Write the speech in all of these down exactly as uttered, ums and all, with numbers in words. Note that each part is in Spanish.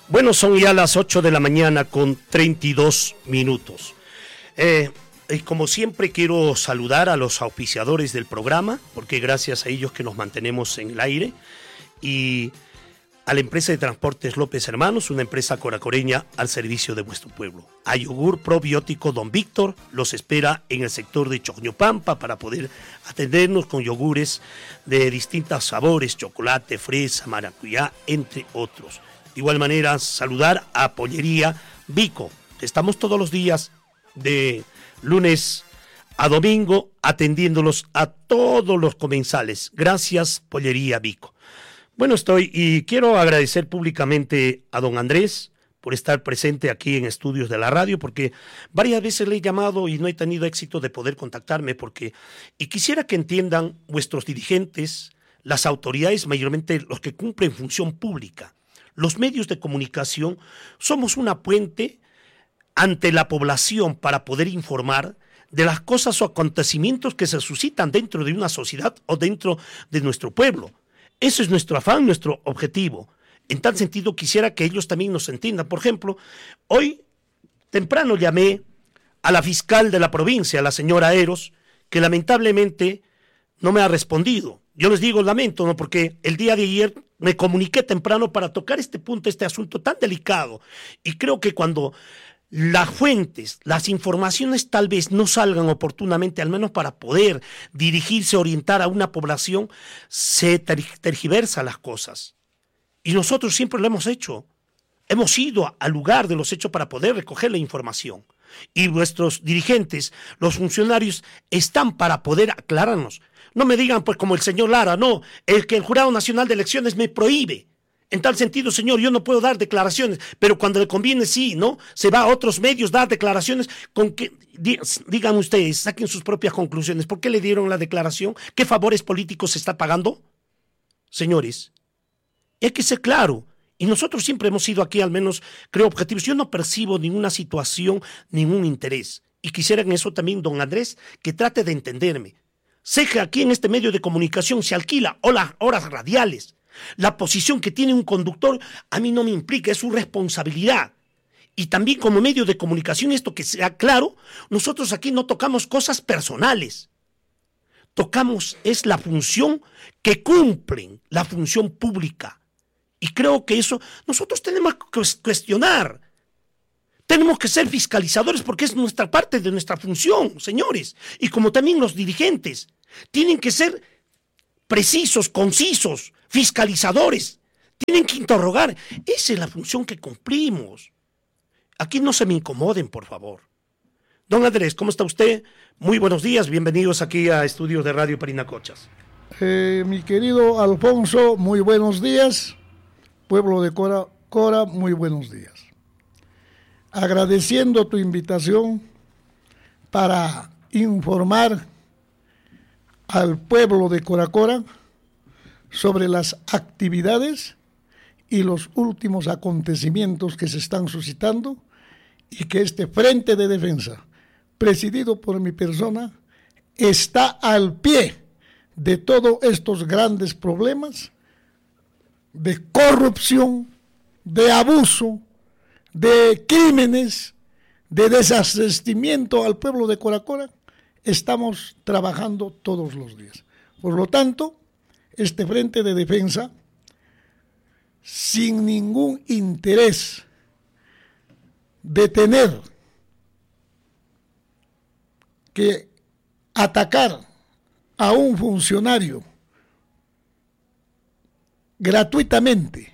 Bueno, son ya las ocho de la mañana con treinta y dos minutos. Eh, y como siempre quiero saludar a los auspiciadores del programa, porque gracias a ellos que nos mantenemos en el aire, y a la empresa de transportes López Hermanos, una empresa coracoreña al servicio de vuestro pueblo. A Yogur Probiótico Don Víctor los espera en el sector de Choñopampa para poder atendernos con yogures de distintos sabores, chocolate, fresa, maracuyá, entre otros. De igual manera, saludar a Pollería Vico. Estamos todos los días de lunes a domingo atendiéndolos a todos los comensales. Gracias, Pollería Vico. Bueno, estoy y quiero agradecer públicamente a don Andrés por estar presente aquí en estudios de la radio, porque varias veces le he llamado y no he tenido éxito de poder contactarme, porque y quisiera que entiendan vuestros dirigentes, las autoridades, mayormente los que cumplen función pública. Los medios de comunicación somos una puente ante la población para poder informar de las cosas o acontecimientos que se suscitan dentro de una sociedad o dentro de nuestro pueblo. Ese es nuestro afán, nuestro objetivo. En tal sentido, quisiera que ellos también nos entiendan. Por ejemplo, hoy temprano llamé a la fiscal de la provincia, la señora Eros, que lamentablemente no me ha respondido. Yo les digo lamento, ¿no? Porque el día de ayer me comuniqué temprano para tocar este punto, este asunto tan delicado. Y creo que cuando las fuentes, las informaciones tal vez no salgan oportunamente, al menos para poder dirigirse, orientar a una población, se ter- tergiversa las cosas. Y nosotros siempre lo hemos hecho. Hemos ido al lugar de los hechos para poder recoger la información. Y vuestros dirigentes, los funcionarios, están para poder aclararnos. No me digan, pues, como el señor Lara, no, el que el Jurado Nacional de Elecciones me prohíbe. En tal sentido, señor, yo no puedo dar declaraciones, pero cuando le conviene, sí, ¿no? Se va a otros medios a dar declaraciones con que, digan ustedes, saquen sus propias conclusiones. ¿Por qué le dieron la declaración? ¿Qué favores políticos se está pagando? Señores, hay que ser claro. Y nosotros siempre hemos sido aquí, al menos, creo, objetivos. Yo no percibo ninguna situación, ningún interés. Y quisiera en eso también, don Andrés, que trate de entenderme. Sé que aquí en este medio de comunicación se alquila horas radiales. La posición que tiene un conductor a mí no me implica, es su responsabilidad. Y también como medio de comunicación, esto que sea claro, nosotros aquí no tocamos cosas personales. Tocamos es la función que cumplen, la función pública. Y creo que eso nosotros tenemos que cuestionar. Tenemos que ser fiscalizadores porque es nuestra parte de nuestra función, señores. Y como también los dirigentes tienen que ser precisos, concisos, fiscalizadores. Tienen que interrogar. Esa es la función que cumplimos. Aquí no se me incomoden, por favor. Don Andrés, ¿cómo está usted? Muy buenos días, bienvenidos aquí a Estudios de Radio Parinacochas. Eh, mi querido Alfonso, muy buenos días. Pueblo de Cora, Cora, muy buenos días. Agradeciendo tu invitación para informar al pueblo de Cora Cora sobre las actividades y los últimos acontecimientos que se están suscitando y que este Frente de Defensa, presidido por mi persona, está al pie de todos estos grandes problemas de corrupción, de abuso, de crímenes, de desabastecimiento al pueblo de Cora Cora. Estamos trabajando todos los días. Por lo tanto, este Frente de Defensa, sin ningún interés de tener que atacar a un funcionario gratuitamente,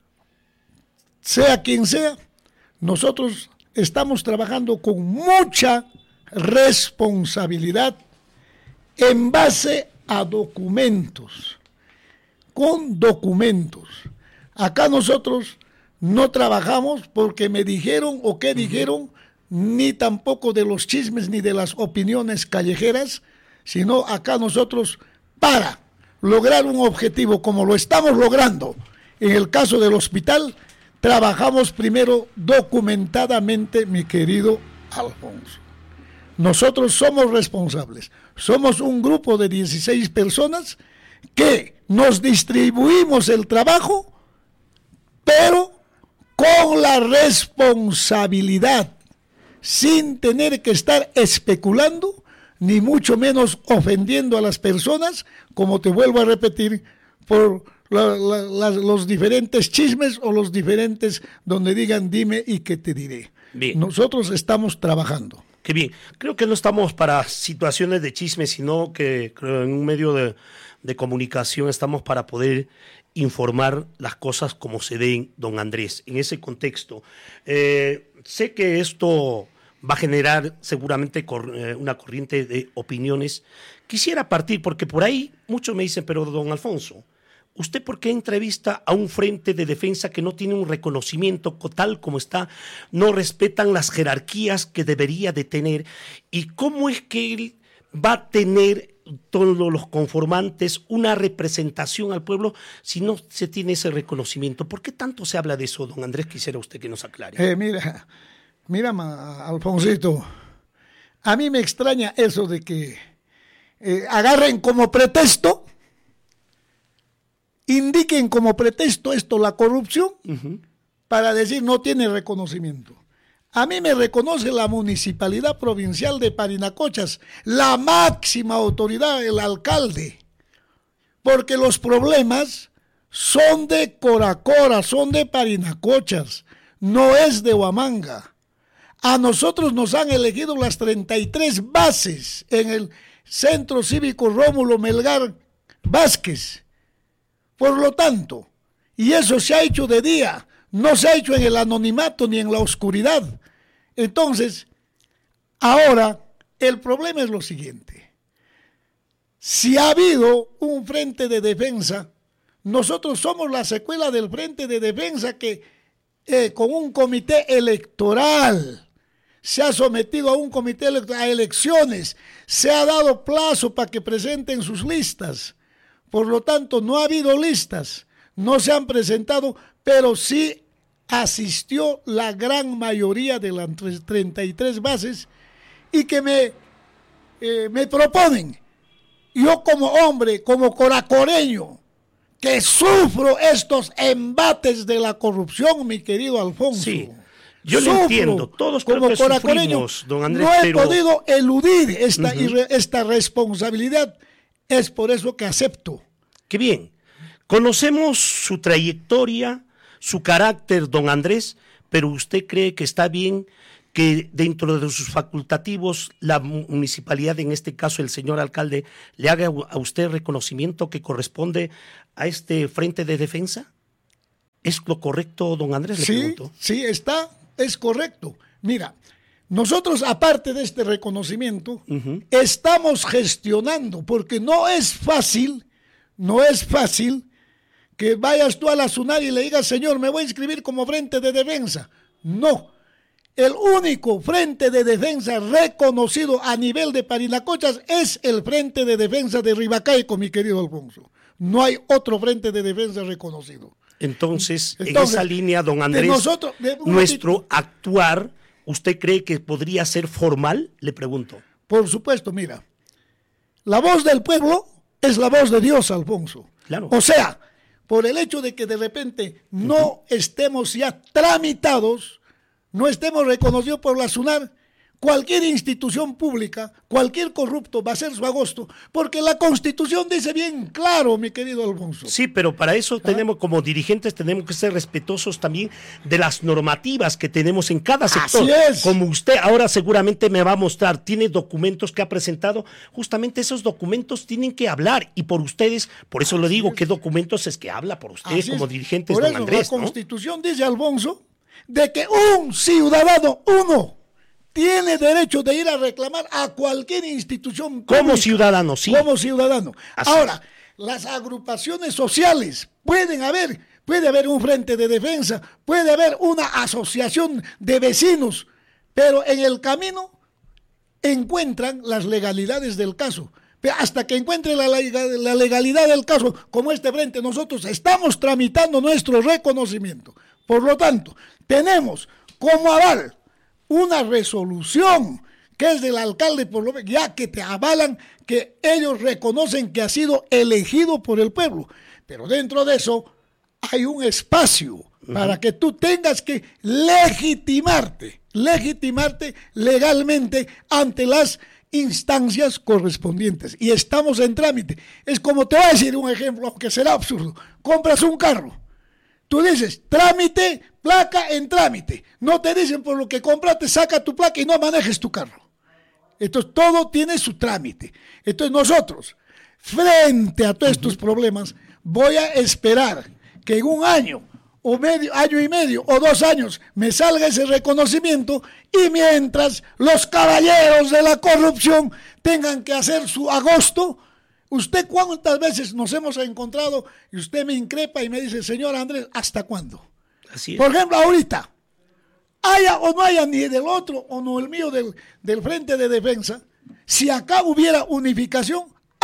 sea quien sea, nosotros estamos trabajando con mucha responsabilidad en base a documentos, con documentos. Acá nosotros no trabajamos porque me dijeron o qué dijeron, ni tampoco de los chismes ni de las opiniones callejeras, sino acá nosotros para lograr un objetivo como lo estamos logrando en el caso del hospital, trabajamos primero documentadamente, mi querido Alfonso. Nosotros somos responsables, somos un grupo de dieciséis personas que nos distribuimos el trabajo, pero con la responsabilidad, sin tener que estar especulando, ni mucho menos ofendiendo a las personas, como te vuelvo a repetir, por la, la, la, los diferentes chismes o los diferentes donde digan dime y que te diré. Bien. Nosotros estamos trabajando. Qué bien. Creo que no estamos para situaciones de chisme, sino que creo en un medio de, de comunicación estamos para poder informar las cosas como se den, don Andrés. En ese contexto, eh, sé que esto va a generar seguramente cor, eh, una corriente de opiniones. Quisiera partir, porque por ahí muchos me dicen, pero don Alfonso, ¿usted por qué entrevista a un frente de defensa que no tiene un reconocimiento tal como está? No respetan las jerarquías que debería de tener. ¿Y cómo es que él va a tener todos los conformantes una representación al pueblo si no se tiene ese reconocimiento? ¿Por qué tanto se habla de eso, don Andrés? Quisiera usted que nos aclare. Eh, mira, mira, Alfonsito, a mí me extraña eso de que eh, agarren como pretexto, indiquen como pretexto esto, la corrupción, uh-huh, para decir no tiene reconocimiento. A mí me reconoce la Municipalidad Provincial de Parinacochas, la máxima autoridad, el alcalde, porque los problemas son de Coracora, son de Parinacochas, no es de Huamanga. A nosotros nos han elegido las treinta y tres bases en el Centro Cívico Rómulo Melgar Vázquez. Por lo tanto, y eso se ha hecho de día, no se ha hecho en el anonimato ni en la oscuridad. Entonces, ahora el problema es lo siguiente. Si ha habido un frente de defensa, nosotros somos la secuela del frente de defensa que eh, con un comité electoral se ha sometido a un comité electoral, a elecciones, se ha dado plazo para que presenten sus listas. Por lo tanto, no ha habido listas, no se han presentado, pero sí asistió la gran mayoría de las treinta y tres bases y que me, eh, me proponen, yo como hombre, como coracoreño, que sufro estos embates de la corrupción, mi querido Alfonso. Sí, yo lo entiendo, todos creo que sufrimos, don Andrés, no he pero... podido eludir esta, uh-huh. irre, esta responsabilidad. Es por eso que acepto. Qué bien. Conocemos su trayectoria, su carácter, don Andrés, pero ¿usted cree que está bien que dentro de sus facultativos la municipalidad, en este caso el señor alcalde, le haga a usted reconocimiento que corresponde a este frente de defensa? ¿Es lo correcto, don Andrés? Le sí, pregunto. Sí, está, es correcto. Mira, nosotros, aparte de este reconocimiento, uh-huh. estamos gestionando, porque no es fácil, no es fácil que vayas tú a la SUNAR y le digas, señor, me voy a inscribir como frente de defensa. No, el único frente de defensa reconocido a nivel de Parinacochas es el frente de defensa de Ribacaico, mi querido Alfonso. No hay otro frente de defensa reconocido. Entonces, Entonces en esa línea, don Andrés, de nosotros, de nuestro actuar, ¿usted cree que podría ser formal? Le pregunto. Por supuesto, mira, la voz del pueblo es la voz de Dios, Alfonso. Claro. O sea, por el hecho de que de repente no uh-huh. estemos ya tramitados, no estemos reconocidos por la SUNAR, cualquier institución pública, cualquier corrupto va a hacer su agosto, porque la Constitución dice bien claro, mi querido Alfonso. Sí, pero para eso ¿Ah? tenemos, como dirigentes, tenemos que ser respetuosos también de las normativas que tenemos en cada sector. Así es. Como usted ahora seguramente me va a mostrar, tiene documentos que ha presentado, justamente esos documentos tienen que hablar, y por ustedes, por eso Así le digo, es. ¿qué documentos es que habla por ustedes Así como es. dirigentes, por don eso, Andrés? La Constitución, ¿no?, dice, Alfonso, de que un ciudadano, uno, tiene derecho de ir a reclamar a cualquier institución pública. Como ciudadano, sí. Como ciudadano. Así Ahora, es. Las agrupaciones sociales pueden haber, puede haber un frente de defensa, puede haber una asociación de vecinos, pero en el camino encuentran las legalidades del caso. Pero hasta que encuentre la, la legalidad del caso, como este frente, nosotros estamos tramitando nuestro reconocimiento. Por lo tanto, tenemos como aval una resolución que es del alcalde, por lo ya que te avalan que ellos reconocen que ha sido elegido por el pueblo. Pero dentro de eso hay un espacio uh-huh. para que tú tengas que legitimarte, legitimarte legalmente ante las instancias correspondientes. Y estamos en trámite. Es como te voy a decir un ejemplo, aunque será absurdo. Compras un carro. Tú dices, trámite, placa en trámite. No te dicen por lo que compraste, saca tu placa y no manejes tu carro. Entonces todo tiene su trámite. Entonces nosotros, frente a todos estos problemas, voy a esperar que en un año o medio, año y medio o dos años me salga ese reconocimiento, y mientras los caballeros de la corrupción tengan que hacer su agosto. ¿Usted cuántas veces nos hemos encontrado y usted me increpa y me dice, señor Andrés, ¿hasta cuándo? Así es. Por ejemplo, ahorita, haya o no haya ni del otro o no el mío del, del Frente de Defensa, si acá hubiera unificación,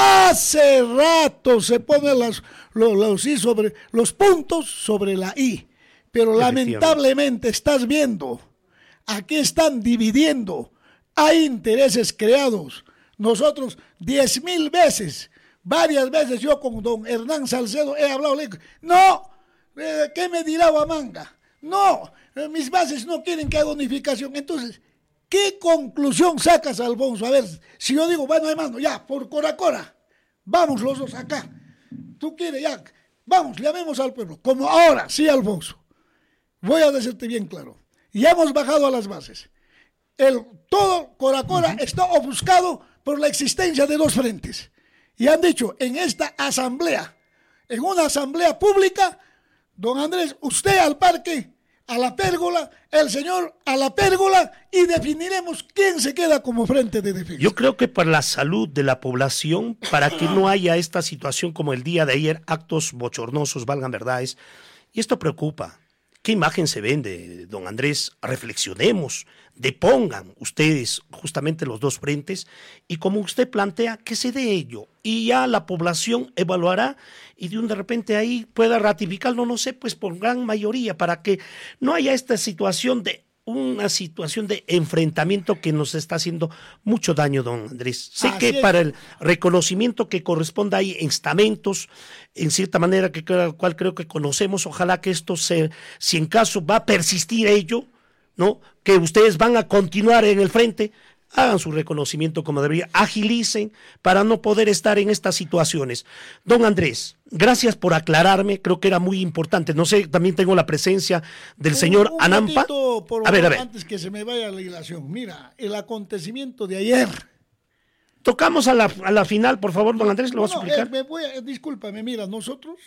hace rato se ponen los, los, los, I sobre, los puntos sobre la I. Pero lamentablemente estás viendo, aquí están dividiendo, hay intereses creados. Nosotros diez mil veces, varias veces yo con don Hernán Salcedo he hablado, le digo, no, eh, ¿qué me dirá Huamanga? No, eh, mis bases no quieren que haga unificación. Entonces, ¿qué conclusión sacas, Alfonso? A ver, si yo digo, bueno, hermano, ya, por Cora Cora, vamos los dos acá. Tú quieres, ya, vamos, llamemos al pueblo. Como ahora, sí, Alfonso, voy a decirte bien claro, ya hemos bajado a las bases. El, todo Cora Cora uh-huh. está ofuscado por la existencia de dos frentes. Y han dicho, en esta asamblea, en una asamblea pública, don Andrés, usted al parque, a la pérgola, el señor a la pérgola, y definiremos quién se queda como frente de defensa. Yo creo que para la salud de la población, para que no haya esta situación como el día de ayer, actos bochornosos, valgan verdades, y esto preocupa. ¿Qué imagen se vende, don Andrés? Reflexionemos, depongan ustedes justamente los dos frentes y como usted plantea, que se dé ello y ya la población evaluará y de un de repente ahí pueda ratificarlo, no sé, pues por gran mayoría para que no haya esta situación de una situación de enfrentamiento que nos está haciendo mucho daño, don Andrés. Sé Así que es. Para el reconocimiento que corresponda hay estamentos, en cierta manera, que cual creo que conocemos, ojalá que esto se, si en caso va a persistir ello, ¿no? Que ustedes van a continuar en el frente, hagan su reconocimiento como debería, agilicen para no poder estar en estas situaciones. Don Andrés, gracias por aclararme, creo que era muy importante. No sé, también tengo la presencia del un, señor un Anampa. Por a ver, a ver. Antes que se me vaya la ilación, mira, el acontecimiento de ayer. Tocamos a la, a la final, por favor, don Andrés, ¿lo no, vas a explicar? Eh, me voy a, discúlpame, mira, nosotros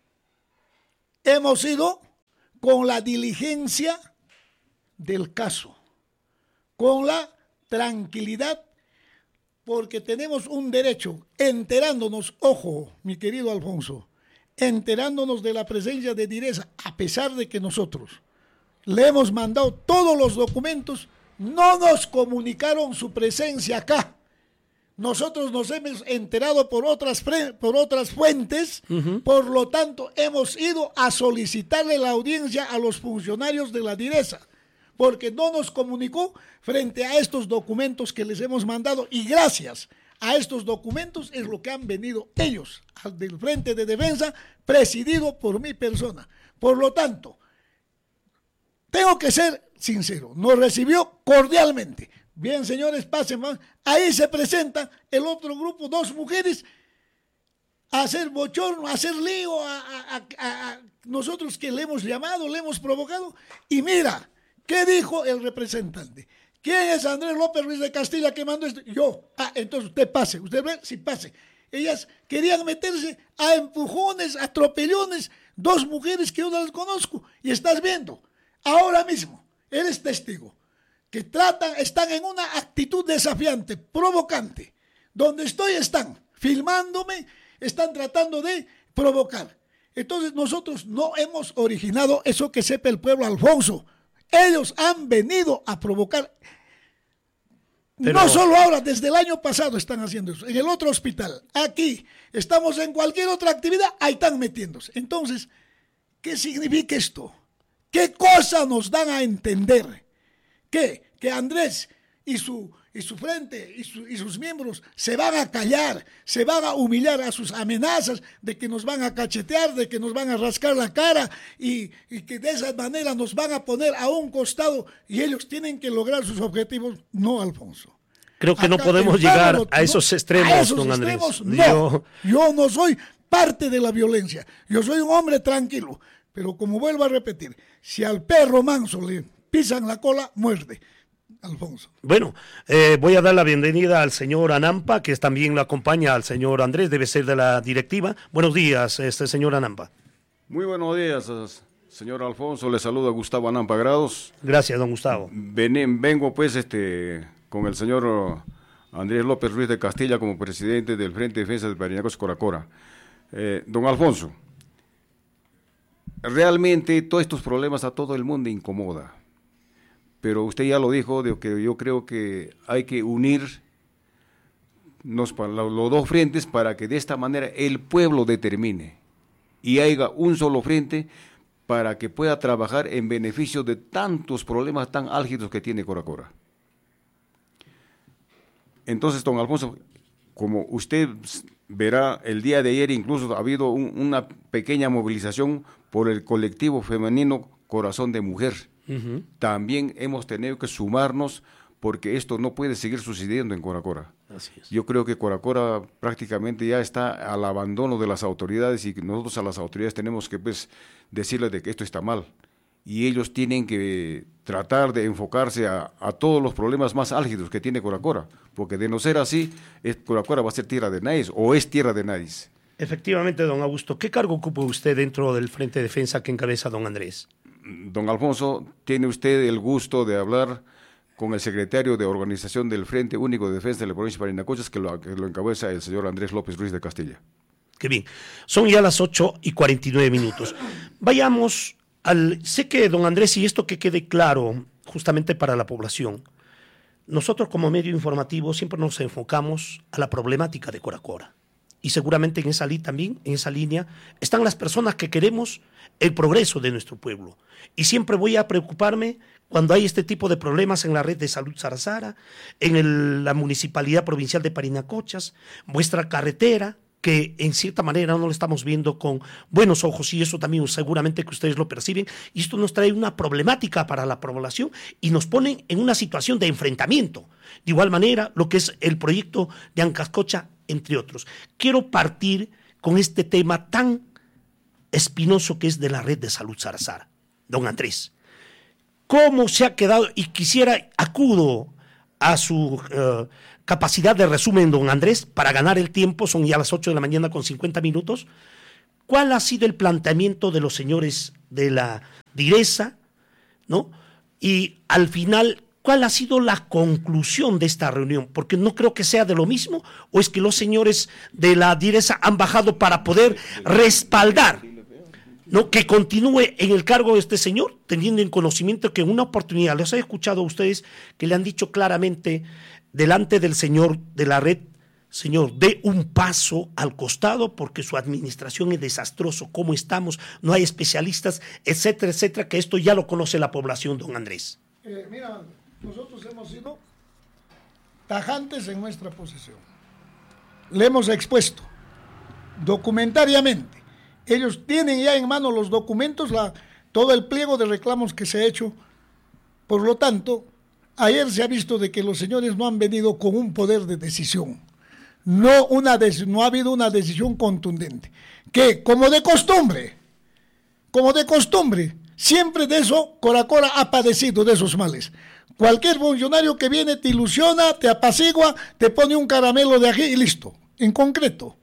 hemos ido con la diligencia del caso, con la tranquilidad, porque tenemos un derecho, enterándonos, ojo, mi querido Alfonso, enterándonos de la presencia de Direza, a pesar de que nosotros le hemos mandado todos los documentos, no nos comunicaron su presencia acá. Nosotros nos hemos enterado por otras, por otras fuentes, uh-huh. por lo tanto hemos ido a solicitarle la audiencia a los funcionarios de la Direza, porque no nos comunicó frente a estos documentos que les hemos mandado, y gracias a estos documentos es lo que han venido ellos al del Frente de Defensa, presidido por mi persona. Por lo tanto, tengo que ser sincero, nos recibió cordialmente. Bien, señores, pasen, ahí se presenta el otro grupo, dos mujeres, a hacer bochorno, a hacer lío, a, a, a, a nosotros que le hemos llamado, le hemos provocado, y mira, ¿qué dijo el representante? ¿Quién es Andrés López Ruiz de Castilla que mandó esto? Yo. Ah, entonces usted pase. ¿Usted ve? Sí, pase. Ellas querían meterse a empujones, a tropellones, dos mujeres que yo no las conozco. Y estás viendo, ahora mismo, eres testigo, que tratan, están en una actitud desafiante, provocante. Donde estoy están filmándome, están tratando de provocar. Entonces nosotros no hemos originado eso, que sepa el pueblo, Alfonso. Ellos han venido a provocar. Pero no solo ahora, desde el año pasado están haciendo eso. En el otro hospital, aquí, estamos en cualquier otra actividad, ahí están metiéndose. Entonces, ¿qué significa esto? ¿Qué cosa nos dan a entender? ¿Qué? Que Andrés y su, y su frente y, su, y sus miembros se van a callar, se van a humillar a sus amenazas de que nos van a cachetear, de que nos van a rascar la cara y, y que de esa manera nos van a poner a un costado y ellos tienen que lograr sus objetivos. No, Alfonso. Creo que Acá no podemos llegar a esos extremos, a esos don extremos, Andrés. No, yo... yo no soy parte de la violencia. Yo soy un hombre tranquilo. Pero como vuelvo a repetir, si al perro manso le pisan la cola, muerde. Alfonso. Bueno, eh, voy a dar la bienvenida al señor Anampa, que también lo acompaña al señor Andrés, debe ser de la directiva. Buenos días, este señor Anampa. Muy buenos días, señor Alfonso. Le saluda Gustavo Anampa Grados. Gracias, don Gustavo. Ven, vengo pues este con el señor Andrés López Ruiz de Castilla como presidente del Frente de Defensa de Parinacos Coracora. Eh, don Alfonso, realmente todos estos problemas a todo el mundo incomoda. Pero usted ya lo dijo, de que yo creo que hay que unir los, los dos frentes para que de esta manera el pueblo determine y haya un solo frente para que pueda trabajar en beneficio de tantos problemas tan álgidos que tiene Coracora. Entonces, don Alfonso, como usted verá, el día de ayer incluso ha habido un, una pequeña movilización por el colectivo femenino Corazón de Mujer. Uh-huh. También hemos tenido que sumarnos porque esto no puede seguir sucediendo en Coracora. Así es. Yo creo que Coracora prácticamente ya está al abandono de las autoridades y nosotros a las autoridades tenemos que pues decirles de que esto está mal y ellos tienen que tratar de enfocarse a, a todos los problemas más álgidos que tiene Coracora, porque de no ser así, es, Coracora va a ser tierra de nadie o es tierra de nadie. Efectivamente, don Augusto, ¿qué cargo ocupa usted dentro del Frente de Defensa que encabeza don Andrés? Don Alfonso, tiene usted el gusto de hablar con el secretario de organización del Frente Único de Defensa de la provincia de Parinacotchas, que lo, que lo encabeza el señor Andrés López Ruiz de Castilla. Qué bien. Son ya las ocho y cuarenta y nueve minutos. Vayamos al... Sé que, don Andrés, y esto que quede claro justamente para la población, nosotros como medio informativo siempre nos enfocamos a la problemática de Coracora. Y seguramente en esa, li- también, en esa línea están las personas que queremos el progreso de nuestro pueblo. Y siempre voy a preocuparme cuando hay este tipo de problemas en la red de salud Sarazara, en el, la Municipalidad Provincial de Parinacotchas, vuestra carretera, que en cierta manera no lo estamos viendo con buenos ojos y eso también seguramente que ustedes lo perciben. Y esto nos trae una problemática para la población y nos ponen en una situación de enfrentamiento. De igual manera, lo que es el proyecto de Ancascocha, entre otros. Quiero partir con este tema tan espinoso que es de la red de salud Sarazara. Don Andrés, ¿cómo se ha quedado? Y quisiera, acudo a su uh, capacidad de resumen, don Andrés, para ganar el tiempo, son ya las ocho de la mañana con cincuenta minutos. ¿Cuál ha sido el planteamiento de los señores de la Direza, ¿no? Y al final, ¿cuál ha sido la conclusión de esta reunión? Porque no creo que sea de lo mismo, o es que los señores de la Direza han bajado para poder respaldar, ¿no?, que continúe en el cargo de este señor, teniendo en conocimiento que en una oportunidad, les he escuchado a ustedes que le han dicho claramente delante del señor de la red, señor, dé un paso al costado porque su administración es desastroso, cómo estamos, no hay especialistas, etcétera, etcétera, que esto ya lo conoce la población, don Andrés. Eh, mira, nosotros hemos sido tajantes en nuestra posición. Le hemos expuesto documentariamente. Ellos tienen ya en mano los documentos, la, todo el pliego de reclamos que se ha hecho. Por lo tanto, ayer se ha visto de que los señores no han venido con un poder de decisión. No, una des, no ha habido una decisión contundente. Que, como de costumbre, como de costumbre, siempre de eso Coracora ha padecido, de esos males. Cualquier funcionario que viene te ilusiona, te apacigua, te pone un caramelo de ají y listo. En concreto,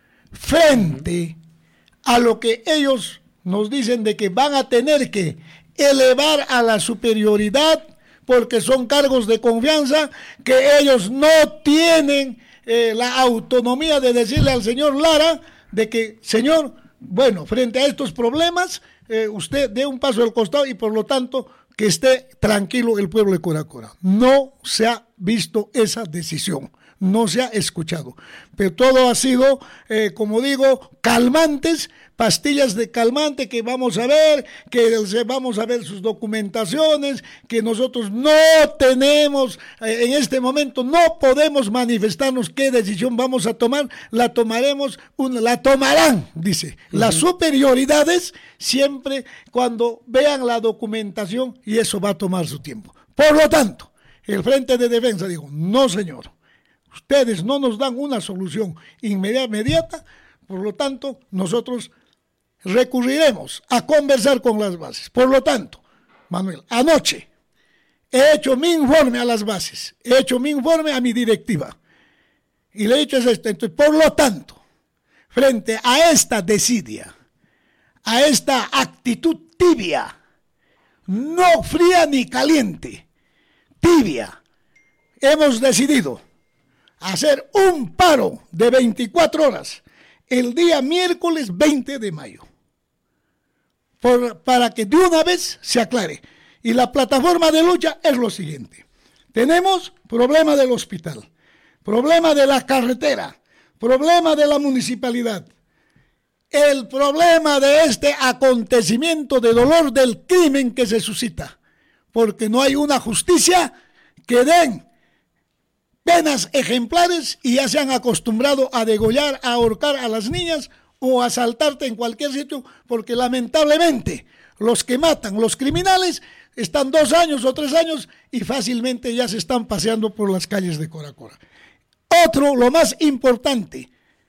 frente a lo que ellos nos dicen de que van a tener que elevar a la superioridad porque son cargos de confianza, que ellos no tienen eh, la autonomía de decirle al señor Lara de que, señor, bueno, frente a estos problemas, eh, usted dé un paso al costado y por lo tanto que esté tranquilo el pueblo de Coracora. No se ha visto esa decisión. no se ha escuchado. Pero todo ha sido, eh, como digo, calmantes, pastillas de calmante que vamos a ver, que vamos a ver sus documentaciones, que nosotros no tenemos, eh, en este momento no podemos manifestarnos qué decisión vamos a tomar, la tomaremos, una, la tomarán, dice, uh-huh. Las superioridades siempre cuando vean la documentación y eso va a tomar su tiempo. Por lo tanto, el Frente de Defensa dijo, no señor, ustedes no nos dan una solución inmediata, por lo tanto, nosotros recurriremos a conversar con las bases. Por lo tanto, Manuel, anoche he hecho mi informe a las bases, he hecho mi informe a mi directiva, y le he dicho esto. Entonces, por lo tanto, frente a esta desidia, a esta actitud tibia, no fría ni caliente, tibia, hemos decidido hacer un paro de veinticuatro horas el día miércoles veinte de mayo, por, para que de una vez se aclare. Y la plataforma de lucha es lo siguiente. Tenemos problema del hospital, problema de la carretera, problema de la municipalidad, el problema de este acontecimiento de dolor del crimen que se suscita, porque no hay una justicia que den penas ejemplares y ya se han acostumbrado a degollar, a ahorcar a las niñas o a asaltarte en cualquier sitio, porque lamentablemente los que matan, los criminales, están dos años o tres años y fácilmente ya se están paseando por las calles de Coracora. Otro, lo más importante,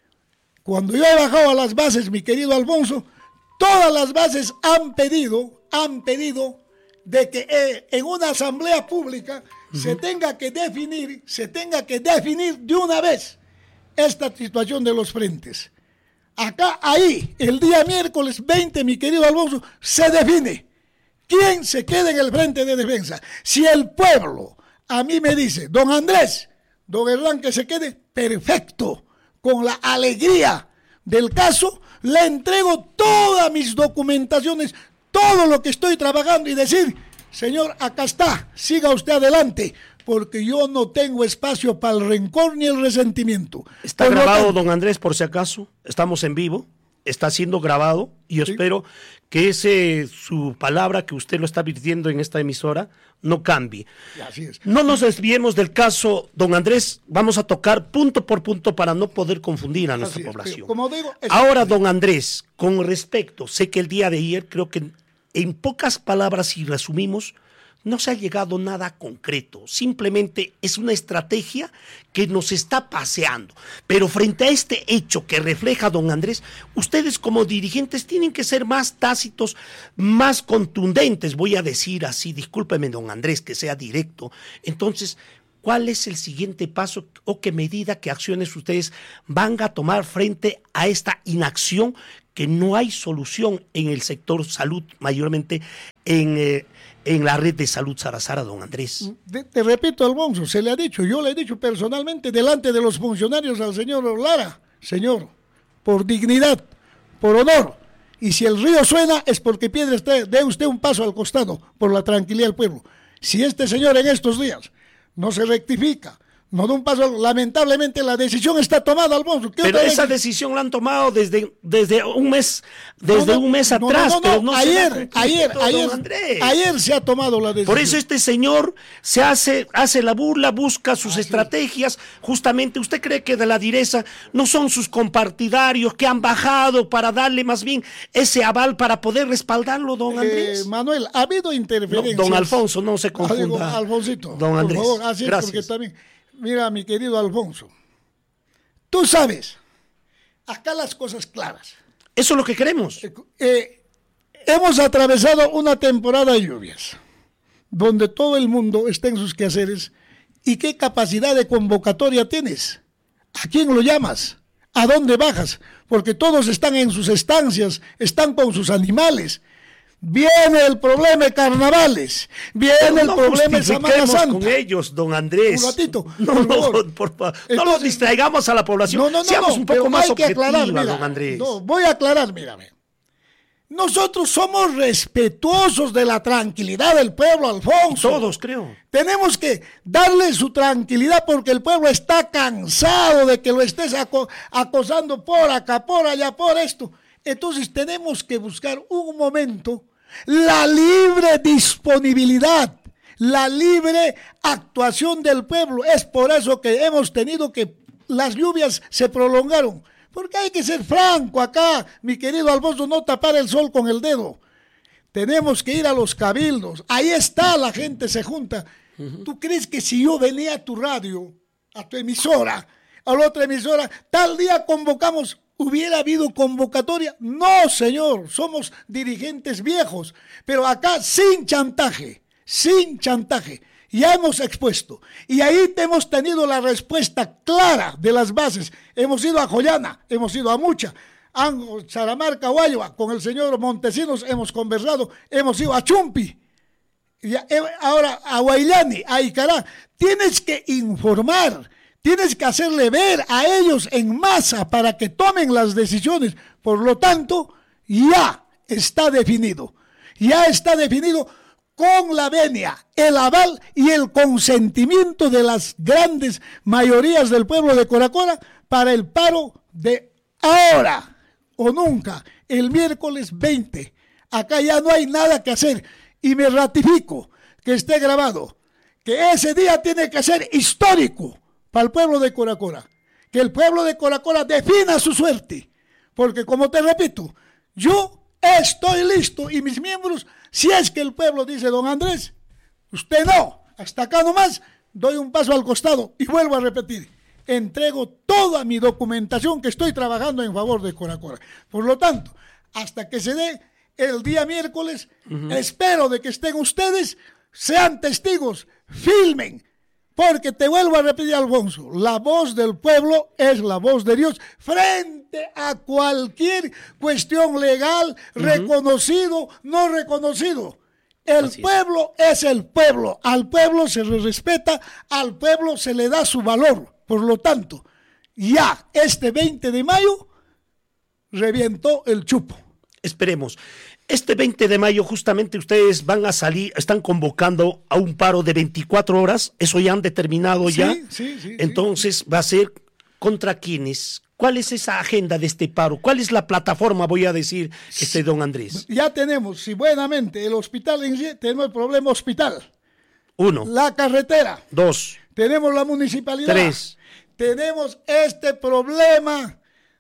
cuando yo he bajado a las bases, mi querido Alfonso, todas las bases han pedido, han pedido de que eh, en una asamblea pública uh-huh. se tenga que definir, se tenga que definir de una vez esta situación de los frentes. Acá, ahí, el día miércoles veinte, mi querido Alfonso, se define quién se queda en el Frente de Defensa. Si el pueblo a mí me dice, don Andrés, don Hernán, que se quede, perfecto, con la alegría del caso, le entrego todas mis documentaciones, todo lo que estoy trabajando y decir, señor, acá está, siga usted adelante, porque yo no tengo espacio para el rencor ni el resentimiento. Está por grabado, tanto, don Andrés, por si acaso, estamos en vivo, está siendo grabado y yo sí. espero que ese su palabra que usted lo está virtiendo en esta emisora no cambie. Así es. No nos desviemos del caso, don Andrés, vamos a tocar punto por punto para no poder confundir a nuestra Así es, población. Como digo, es... Ahora, don Andrés, con respecto, sé que el día de ayer, creo que en pocas palabras, si resumimos, no se ha llegado a nada concreto, simplemente es una estrategia que nos está paseando. Pero frente a este hecho que refleja don Andrés, ustedes como dirigentes tienen que ser más tácitos, más contundentes, voy a decir así, discúlpeme don Andrés que sea directo. Entonces, ¿cuál es el siguiente paso o qué medida, qué acciones ustedes van a tomar frente a esta inacción que no hay solución en el sector salud, mayormente en, eh, en la red de salud Sarazara, don Andrés? Te, te repito, Alfonso, se le ha dicho, yo le he dicho personalmente delante de los funcionarios al señor Lara, señor, por dignidad, por honor, y si el río suena es porque piedra está, dé usted un paso al costado por la tranquilidad del pueblo. Si este señor en estos días no se rectifica, no da un paso, lamentablemente la decisión está tomada, Alfonso. Pero esa decisión la han tomado desde, desde un mes, desde no, no, un mes no, atrás, no, no, no, pero no ayer, se ayer, ayer, ayer se ha tomado la decisión. Por eso este señor se hace, hace la burla, busca sus Así estrategias, es. Justamente, ¿usted cree que de la direza no son sus compartidarios que han bajado para darle más bien ese aval para poder respaldarlo, don Andrés? Eh, Manuel, ha habido interferencias. No, don Alfonso, no se confunda. Ah, digo, Alfonsito, don Andrés, por favor, así es, gracias. Porque también... Mira, mi querido Alfonso, tú sabes, acá las cosas claras. Eso es lo que queremos. Eh, eh, hemos atravesado una temporada de lluvias, donde todo el mundo está en sus quehaceres. ¿Y qué capacidad de convocatoria tienes? ¿A quién lo llamas? ¿A dónde bajas? Porque todos están en sus estancias, están con sus animales. Viene el problema de carnavales, viene no, el no problema de Semana Santa. Con ellos, don Andrés. Un ratito, no, por no, favor. Por, por, Entonces, no los distraigamos a la población. No, no, no, Seamos no, un poco más hay que objetiva, aclarar, mira, don Andrés. No, voy a aclarar, mírame. Nosotros somos respetuosos de la tranquilidad del pueblo, Alfonso. Todos, creo. Tenemos que darle su tranquilidad porque el pueblo está cansado de que lo estés aco- acosando por acá, por allá, por esto. Entonces tenemos que buscar un momento la libre disponibilidad, la libre actuación del pueblo. Es por eso que hemos tenido que las lluvias se prolongaron. Porque hay que ser franco acá, mi querido Alfonso, no tapar el sol con el dedo. Tenemos que ir a los cabildos. Ahí está, la gente se junta. Uh-huh. ¿Tú crees que si yo venía a tu radio, a tu emisora, a la otra emisora, tal día convocamos, hubiera habido convocatoria? No, señor, somos dirigentes viejos. Pero acá sin chantaje, sin chantaje. Ya hemos expuesto, y ahí hemos tenido la respuesta clara de las bases. Hemos ido a Joyana, hemos ido a Mucha, a Charamarca, Guayua, con el señor Montesinos hemos conversado, hemos ido a Chumpi, y ahora a Guayllani, a Icará. Tienes que informar, tienes que hacerle ver a ellos en masa para que tomen las decisiones. Por lo tanto, ya está definido, ya está definido con la venia, el aval y el consentimiento de las grandes mayorías del pueblo de Coracora para el paro de ahora o nunca, el miércoles veinte. Acá ya no hay nada que hacer y me ratifico que esté grabado, que ese día tiene que ser histórico para el pueblo de Coracora, que el pueblo de Coracora defina su suerte, porque como te repito, yo estoy listo y mis miembros. Si es que el pueblo dice, don Andrés, usted no, hasta acá nomás, doy un paso al costado y vuelvo a repetir, entrego toda mi documentación que estoy trabajando en favor de Coracora. Por lo tanto, hasta que se dé el día miércoles, uh-huh. espero de que estén ustedes, sean testigos, filmen, porque te vuelvo a repetir, Alfonso, la voz del pueblo es la voz de Dios frente a cualquier cuestión legal, uh-huh. reconocido, no reconocido. El Así pueblo es. es el pueblo, al pueblo se le respeta, al pueblo se le da su valor. Por lo tanto, ya este veinte de mayo revientó el chupo. Esperemos. Este veinte de mayo justamente ustedes van a salir, están convocando a un paro de veinticuatro horas, eso ya han determinado sí, ya. Sí, sí, Entonces sí. va a ser contra quiénes. ¿Cuál es esa agenda de este paro? ¿Cuál es la plataforma, voy a decir, este don Andrés? Ya tenemos, si buenamente, el hospital en sí, tenemos el problema hospital. Uno. La carretera. Dos. Tenemos la municipalidad. Tres. Tenemos este problema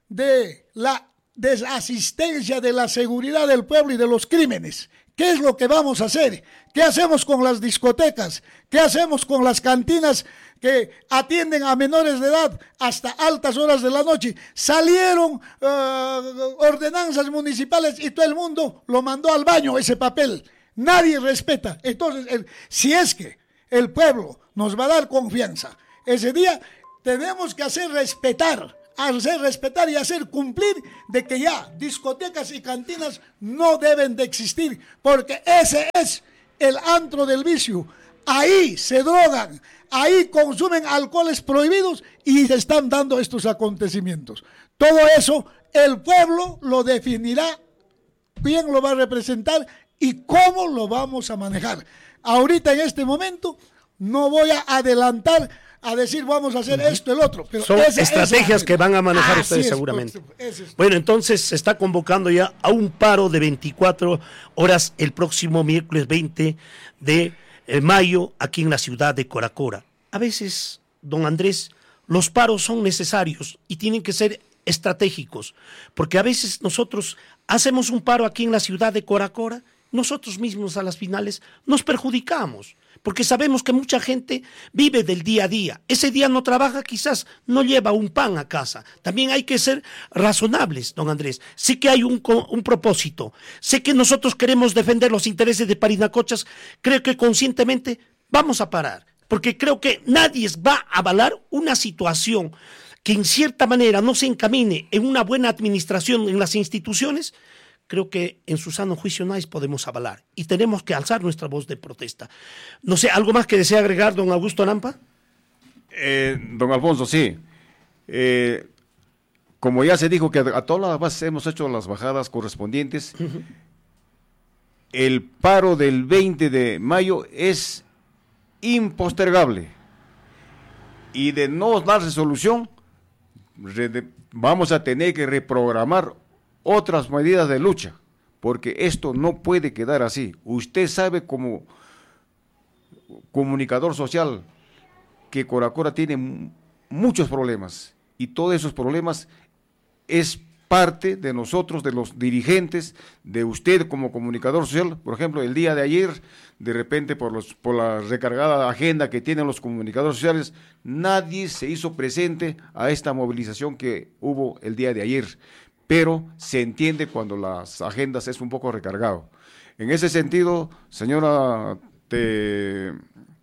de la desasistencia de la seguridad del pueblo y de los crímenes. ¿Qué es lo que vamos a hacer? ¿Qué hacemos con las discotecas? ¿Qué hacemos con las cantinas que atienden a menores de edad hasta altas horas de la noche? Salieron uh, ordenanzas municipales y todo el mundo lo mandó al baño, ese papel. Nadie respeta. Entonces, el, si es que el pueblo nos va a dar confianza, ese día tenemos que hacer respetar hacer respetar y hacer cumplir de que ya discotecas y cantinas no deben de existir, porque ese es el antro del vicio. Ahí se drogan, ahí consumen alcoholes prohibidos y se están dando estos acontecimientos. Todo eso el pueblo lo definirá, quién lo va a representar y cómo lo vamos a manejar. Ahorita en este momento no voy a adelantar a decir vamos a hacer uh-huh. esto, el otro. Pero son esa, estrategias esa, que van a manejar ustedes es, seguramente. Pues, es, bueno, entonces se está convocando ya a un paro de veinticuatro horas el próximo miércoles veinte de mayo aquí en la ciudad de Coracora. A veces, don Andrés, los paros son necesarios y tienen que ser estratégicos, porque a veces nosotros hacemos un paro aquí en la ciudad de Coracora, nosotros mismos a las finales nos perjudicamos, porque sabemos que mucha gente vive del día a día. Ese día no trabaja, quizás no lleva un pan a casa. También hay que ser razonables, don Andrés. Sí que hay un, un propósito. Sé que nosotros queremos defender los intereses de Parinacochas. Creo que conscientemente vamos a parar, porque creo que nadie va a avalar una situación que en cierta manera no se encamine en una buena administración en las instituciones. Creo que en su sano juicio nadie podemos avalar y tenemos que alzar nuestra voz de protesta. No sé, ¿algo más que desea agregar, don Augusto Nampa? Eh, don Alfonso, sí. Eh, como ya se dijo que a, a todas las bases hemos hecho las bajadas correspondientes, uh-huh. El paro del veinte de mayo es impostergable. Y de no dar resolución, re, vamos a tener que reprogramar otras medidas de lucha, porque esto no puede quedar así. Usted sabe como comunicador social que Coracora tiene muchos problemas, y todos esos problemas es parte de nosotros, de los dirigentes, de usted como comunicador social. Por ejemplo, el día de ayer, de repente por, los, por la recargada agenda que tienen los comunicadores sociales, nadie se hizo presente a esta movilización que hubo el día de ayer, pero se entiende cuando las agendas es un poco recargado. En ese sentido, señora te,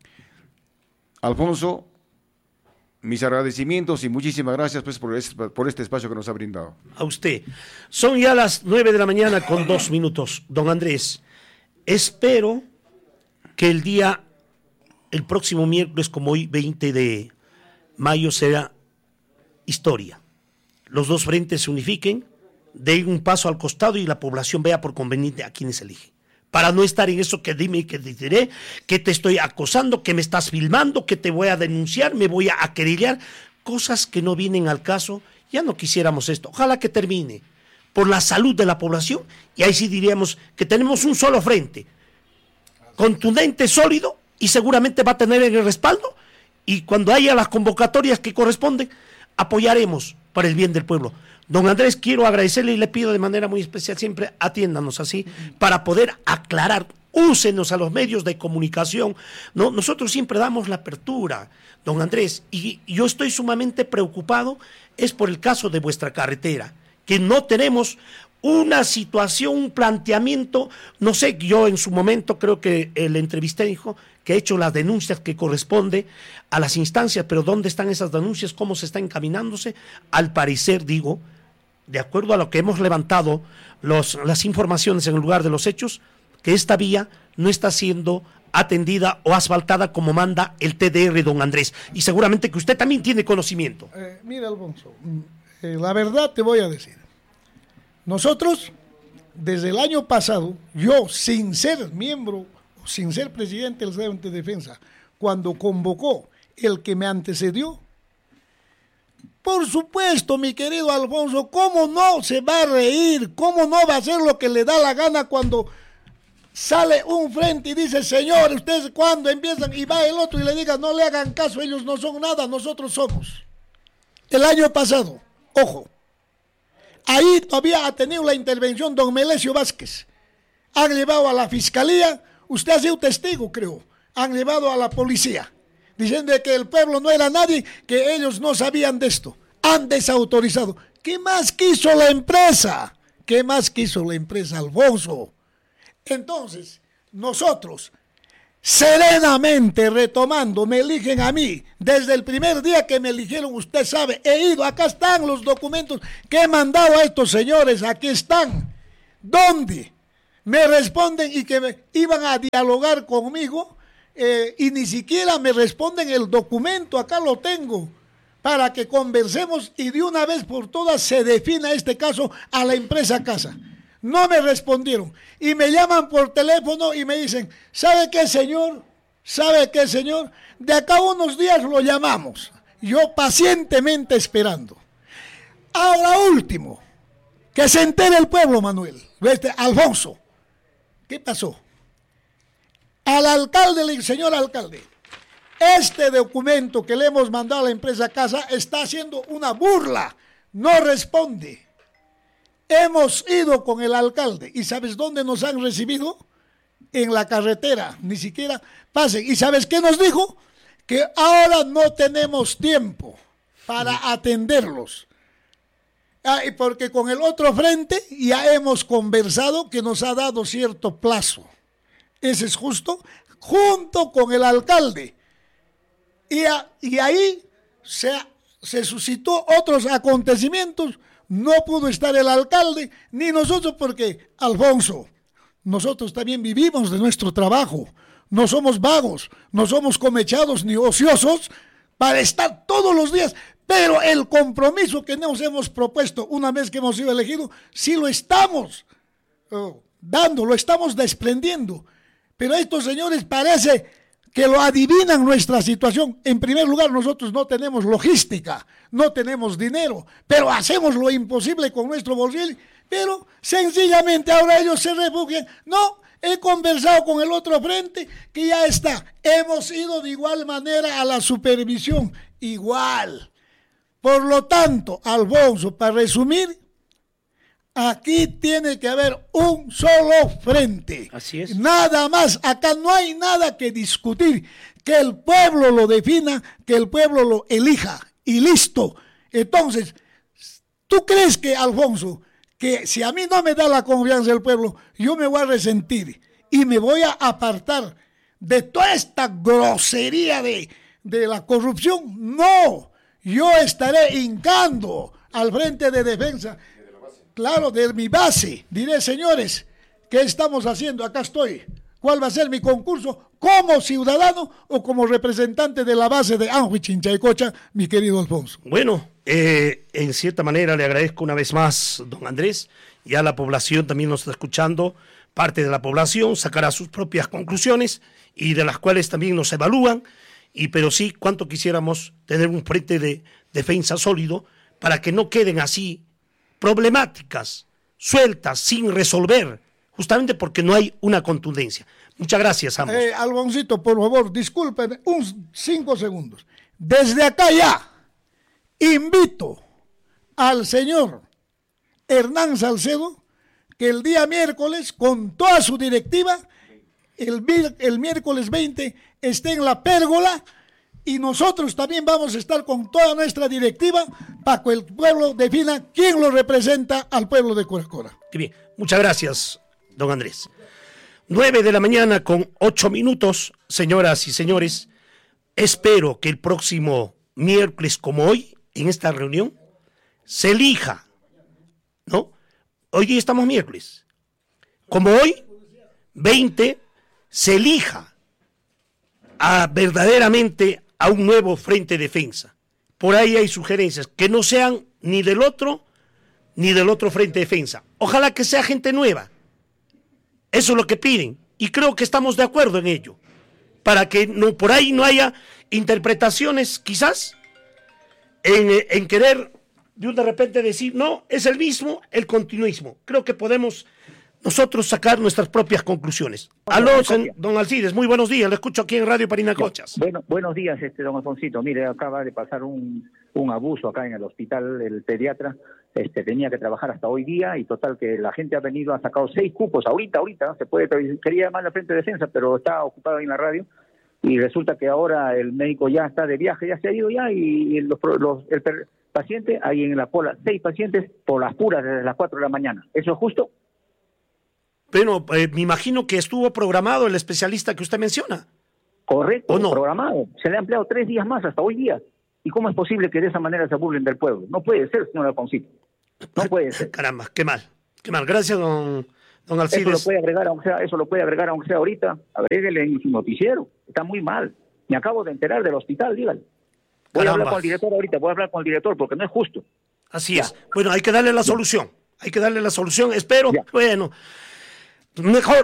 Alfonso, mis agradecimientos y muchísimas gracias pues por este, por este espacio que nos ha brindado. A usted. Son ya las nueve de la mañana con dos minutos. Don Andrés, espero que el día, el próximo miércoles como hoy, veinte de mayo, sea historia. Los dos frentes se unifiquen, den un paso al costado y la población vea por conveniente a quienes elige. Para no estar en eso que dime, que te diré, que te estoy acosando, que me estás filmando, que te voy a denunciar, me voy a aquerellar, cosas que no vienen al caso. Ya no quisiéramos esto. Ojalá que termine por la salud de la población, y ahí sí diríamos que tenemos un solo frente, contundente, sólido, y seguramente va a tener el respaldo, y cuando haya las convocatorias que corresponden, apoyaremos para el bien del pueblo. Don Andrés, quiero agradecerle y le pido de manera muy especial, siempre atiéndanos así, para poder aclarar, úsenos a los medios de comunicación, ¿no? Nosotros siempre damos la apertura, don Andrés, y yo estoy sumamente preocupado, es por el caso de vuestra carretera, que no tenemos una situación, un planteamiento, no sé, yo en su momento creo que el entrevisté dijo que ha hecho las denuncias que corresponde a las instancias, pero ¿dónde están esas denuncias? ¿Cómo se está encaminándose? Al parecer, digo, de acuerdo a lo que hemos levantado los, las informaciones en el lugar de los hechos, que esta vía no está siendo atendida o asfaltada como manda el T D R, don Andrés, y seguramente que usted también tiene conocimiento. Eh, mira, Alfonso, eh, la verdad te voy a decir, nosotros desde el año pasado, yo sin ser miembro, sin ser presidente del Frente de Defensa, cuando convocó el que me antecedió, por supuesto, mi querido Alfonso, ¿cómo no se va a reír? ¿Cómo no va a hacer lo que le da la gana cuando sale un frente y dice, señor, ustedes cuando empiezan, y va el otro y le diga, no le hagan caso, ellos no son nada, nosotros somos? El año pasado, ojo, ahí todavía ha tenido la intervención don Melesio Vázquez. Han llevado a la fiscalía, usted ha sido testigo, creo, han llevado a la policía, diciendo que el pueblo no era nadie, que ellos no sabían de esto. Han desautorizado. ¿Qué más quiso la empresa? ¿Qué más quiso la empresa, Alfonso? Entonces, nosotros, serenamente retomando, me eligen a mí. Desde el primer día que me eligieron, usted sabe, he ido, acá están los documentos que he mandado a estos señores, aquí están. ¿Dónde? Me responden y que me iban a dialogar conmigo. Eh, y ni siquiera me responden el documento, acá lo tengo, para que conversemos y de una vez por todas se defina este caso a la empresa Casa. No me respondieron y me llaman por teléfono y me dicen, ¿sabe qué, señor? ¿Sabe qué, señor? De acá a unos días lo llamamos. Yo pacientemente esperando. Ahora último, que se entere el pueblo, Manuel, este, Alfonso, ¿qué pasó? Al alcalde, el señor alcalde, este documento que le hemos mandado a la empresa Casa está haciendo una burla, no responde. Hemos ido con el alcalde y ¿sabes dónde nos han recibido? En la carretera, ni siquiera pasen. ¿Y sabes qué nos dijo? Que ahora no tenemos tiempo para atenderlos. Ah, y porque con el otro frente ya hemos conversado que nos ha dado cierto plazo. Ese es justo, junto con el alcalde. Y, a, y ahí se, se suscitó otros acontecimientos. No pudo estar el alcalde, ni nosotros, porque, Alfonso, nosotros también vivimos de nuestro trabajo. No somos vagos, no somos comechados ni ociosos para estar todos los días, pero el compromiso que nos hemos propuesto una vez que hemos sido elegidos, sí lo estamos oh, dando, lo estamos desprendiendo. Pero estos señores parece que lo adivinan nuestra situación. En primer lugar, nosotros no tenemos logística, no tenemos dinero, pero hacemos lo imposible con nuestro bolsillo, pero sencillamente ahora ellos se refugian. No, he conversado con el otro frente que ya está. Hemos ido de igual manera a la supervisión, igual. Por lo tanto, Alfonso, para resumir, aquí tiene que haber un solo frente. Así es. Nada más, acá no hay nada que discutir. Que el pueblo lo defina, que el pueblo lo elija y listo. Entonces, ¿tú crees que, Alfonso, que si a mí no me da la confianza del pueblo, yo me voy a resentir y me voy a apartar de toda esta grosería de, de la corrupción? No, yo estaré hincando al frente de defensa. Claro, de mi base, diré, señores, ¿qué estamos haciendo? Acá estoy. ¿Cuál va a ser mi concurso? ¿Como ciudadano o como representante de la base de Anhui Chinchaycocha, mi querido Alfonso? Bueno, eh, en cierta manera le agradezco una vez más, don Andrés. Ya la población también nos está escuchando. Parte de la población sacará sus propias conclusiones y de las cuales también nos evalúan. Y pero sí, cuánto quisiéramos tener un frente de defensa sólido para que no queden así problemáticas sueltas, sin resolver, justamente porque no hay una contundencia. Muchas gracias, ambos. Eh, Alboncito, por favor, discúlpeme, un cinco segundos. Desde acá ya, invito al señor Hernán Salcedo que el día miércoles, con toda su directiva, el, el miércoles veinte, esté en la pérgola. Y nosotros también vamos a estar con toda nuestra directiva para que el pueblo defina quién lo representa al pueblo de Coracora. Qué bien, muchas gracias, don Andrés. Nueve de la mañana con ocho minutos, señoras y señores. Espero que el próximo miércoles, como hoy, en esta reunión, se elija, ¿no? Hoy estamos miércoles. Como hoy, veinte, se elija a verdaderamente a un nuevo frente de defensa. Por ahí hay sugerencias que no sean ni del otro ni del otro frente de defensa. Ojalá que sea gente nueva. Eso es lo que piden y creo que estamos de acuerdo en ello, para que no, por ahí no haya interpretaciones quizás en, en querer de un de repente decir no, es el mismo, el continuismo. Creo que podemos nosotros sacar nuestras propias conclusiones. Aló, don Alcides, muy buenos días, le escucho aquí en Radio Parinacochas. Bueno, buenos días, este don Alfonsito. Mire, acaba de pasar un, un abuso acá en el hospital, el pediatra este, tenía que trabajar hasta hoy día y total que la gente ha venido, ha sacado seis cupos, ahorita, ahorita, ¿no? Se puede, quería llamar al frente de defensa, pero está ocupado ahí en la radio y resulta que ahora el médico ya está de viaje, ya se ha ido ya y, y los, los, el paciente, hay en la cola seis pacientes por las puras desde las cuatro de la mañana. ¿Eso es justo? Bueno, eh, me imagino que estuvo programado el especialista que usted menciona. Correcto, ¿o no? Programado. Se le ha empleado tres días más hasta hoy día. ¿Y cómo es posible que de esa manera se burlen del pueblo? No puede ser, señor Alfonsito. No puede ser. Caramba, qué mal, qué mal. Gracias, don, don Alcides. Eso lo puede agregar, aunque sea, eso lo puede agregar, aunque sea ahorita. Agréguele en su noticiero. Está muy mal. Me acabo de enterar del hospital, dígale. Voy Caramba. a hablar con el director ahorita, voy a hablar con el director porque no es justo. Así Ya. es. Bueno, hay que darle la solución. Hay que darle la solución. Espero, Ya. bueno, mejor